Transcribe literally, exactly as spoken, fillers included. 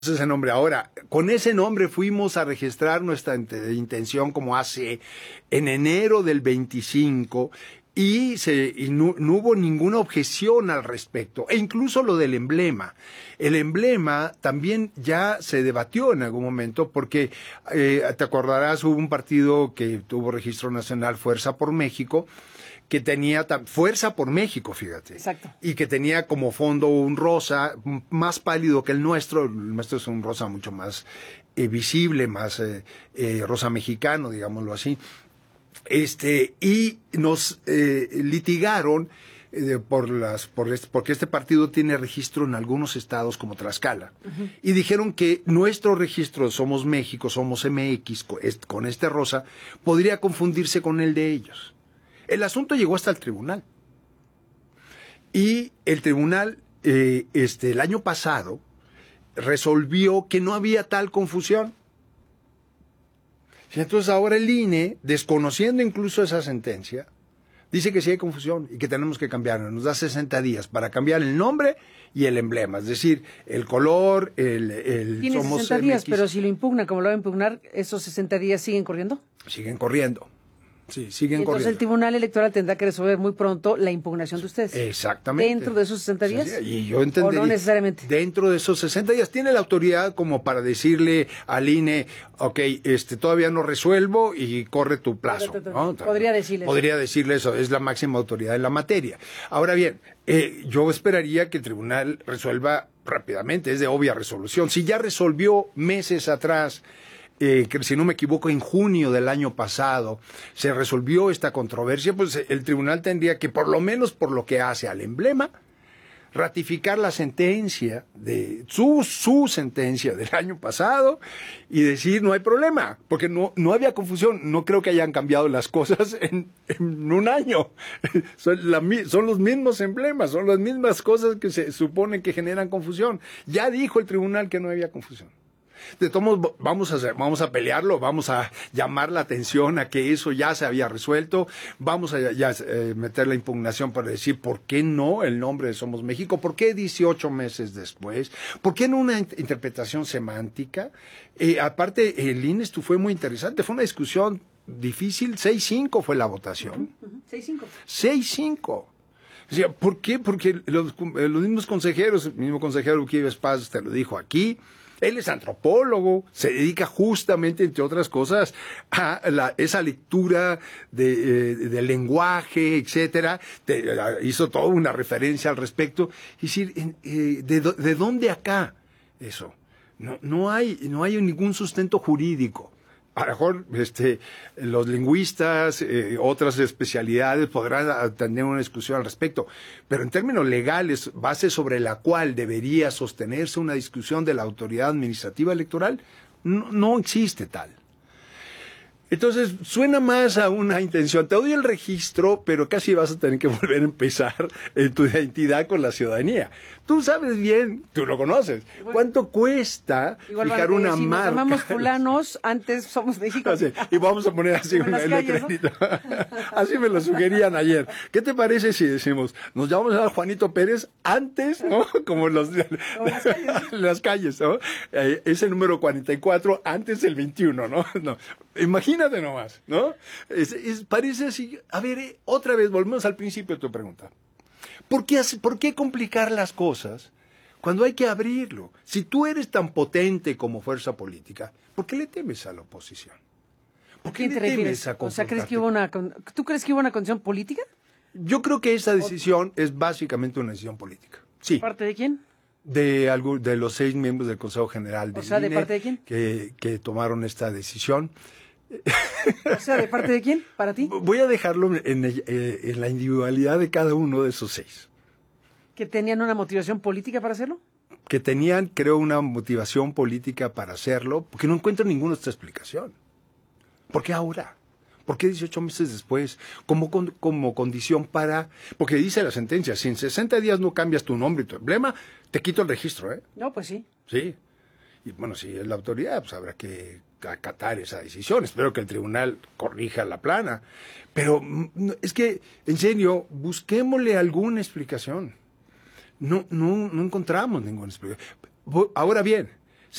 ese nombre. Ahora, con ese nombre fuimos a registrar nuestra intención como hace en enero del veinticinco y, se, y no, no hubo ninguna objeción al respecto. E incluso lo del emblema. El emblema también ya se debatió en algún momento porque, eh, te acordarás, hubo un partido que tuvo registro nacional, Fuerza por México, que tenía Fuerza por México, fíjate. Exacto. Y que tenía como fondo un rosa más pálido que el nuestro. El nuestro es un rosa mucho más eh, visible, más eh, eh, rosa mexicano, digámoslo así. Este, y nos eh, litigaron eh, por las, por este, porque este partido tiene registro en algunos estados como Tlaxcala. Uh-huh. Y dijeron que nuestro registro, Somos México, Somos M X, con este rosa, podría confundirse con el de ellos. El asunto llegó hasta el tribunal. Y el tribunal, eh, este, el año pasado, resolvió que no había tal confusión. Y entonces ahora el I N E, desconociendo incluso esa sentencia, dice que sí hay confusión y que tenemos que cambiarlo. Nos da sesenta días para cambiar el nombre y el emblema. Es decir, el color, el... el Tiene somos sesenta días, M X. pero si lo impugna como lo va a impugnar, ¿esos sesenta días siguen corriendo? Siguen corriendo. Sí, siguen Entonces corriendo. el Tribunal Electoral tendrá que resolver muy pronto la impugnación de ustedes. Exactamente. ¿Dentro de esos sesenta días? Sí, y yo entendería, ¿O no necesariamente? Dentro de esos sesenta días. Tiene la autoridad como para decirle al I N E, ok, este, todavía no resuelvo y corre tu plazo. ¿No? Podría decirle eso. Podría decirle eso. Es la máxima autoridad en la materia. Ahora bien, eh, yo esperaría que el tribunal resuelva rápidamente. Es de obvia resolución. Si ya resolvió meses atrás, Eh, que si no me equivoco, en junio del año pasado se resolvió esta controversia, pues el tribunal tendría que, por lo menos por lo que hace al emblema, ratificar la sentencia de su, su sentencia del año pasado y decir no hay problema, porque no, no había confusión. No creo que hayan cambiado las cosas en, en un año. Son, la, son los mismos emblemas, son las mismas cosas que se supone que generan confusión. Ya dijo el tribunal que no había confusión. De todos modos, vamos a, hacer, vamos a pelearlo, vamos a llamar la atención a que eso ya se había resuelto, vamos a ya, eh, meter la impugnación para decir por qué no el nombre de Somos México, por qué dieciocho meses después, por qué no una in- interpretación semántica. Eh, aparte, el I N E S fue muy interesante, fue una discusión difícil, seis cinco fue la votación. Uh-huh, uh-huh. seis cinco. seis cinco. O sea, ¿por qué? Porque los, los mismos consejeros, el mismo consejero Uquives Paz te lo dijo aquí. Él es antropólogo, se dedica justamente, entre otras cosas, a la, esa lectura de, eh, del lenguaje, etcétera. Te, hizo toda una referencia al respecto. Es decir, eh, de, ¿de dónde acá eso? No, no hay, no hay ningún sustento jurídico. A lo mejor este, los lingüistas, eh, otras especialidades podrán tener una discusión al respecto, pero en términos legales, base sobre la cual debería sostenerse una discusión de la autoridad administrativa electoral, no, no existe tal. Entonces, suena más a una intención. Te doy el registro, pero casi vas a tener que volver a empezar en tu identidad con la ciudadanía. Tú sabes bien, tú lo conoces, igual, cuánto cuesta fijar una si marca. Nos llamamos fulanos, antes Somos México. Así, y vamos a poner así una letranita. ¿No? Así me lo sugerían ayer. ¿Qué te parece si decimos, nos llamamos a Juanito Pérez antes, ¿no? Como los, Como las calles, las calles, ¿no? Eh, ese número cuarenta y cuatro, antes el veintiuno, ¿no? No. Imagínate nomás, ¿no? Es, es, parece así. A ver, eh, otra vez, volvemos al principio de tu pregunta. ¿Por qué, ¿Por qué complicar las cosas cuando hay que abrirlo? Si tú eres tan potente como fuerza política, ¿por qué le temes a la oposición? ¿Por qué ¿Qué te le refieres? temes a o sea, ¿crees que hubo una, ¿tú crees que hubo una condición política? Yo creo que esa decisión es básicamente una decisión política. Sí. ¿De parte de quién? De, algo, de los seis miembros del Consejo General del O sea, ¿de I N E parte de quién? Que, que tomaron esta decisión. O sea, ¿de parte de quién? ¿Para ti? Voy a dejarlo en, en, en la individualidad de cada uno de esos seis. ¿Que tenían una motivación política para hacerlo? Que tenían, creo, una motivación política para hacerlo, porque no encuentro ninguna otra explicación. ¿Por qué ahora? ¿Por qué dieciocho meses después? Como, como condición para... Porque dice la sentencia, si en sesenta días no cambias tu nombre y tu emblema, te quito el registro, ¿eh? No, pues sí. Sí. Y bueno, si es la autoridad, pues habrá que acatar esa decisión. Espero que el tribunal corrija la plana. Pero es que, en serio, busquémosle alguna explicación. No, no, no encontramos ninguna explicación. Ahora bien,